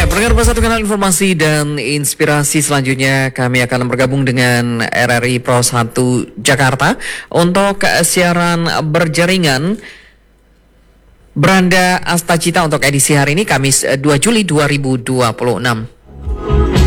Pendengar satu kanal informasi dan inspirasi selanjutnya kami akan bergabung dengan RRI Pro 1 Jakarta untuk siaran berjaringan Beranda Astacita untuk edisi hari ini Kamis 2 Juli 2026.